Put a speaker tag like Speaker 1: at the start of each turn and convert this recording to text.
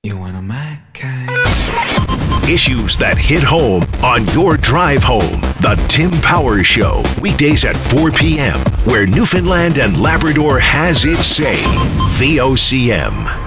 Speaker 1: You want my kind?
Speaker 2: Issues that hit home on your drive home. The Tim Powers Show, weekdays at 4 p.m., where Newfoundland and Labrador has its say. VOCM.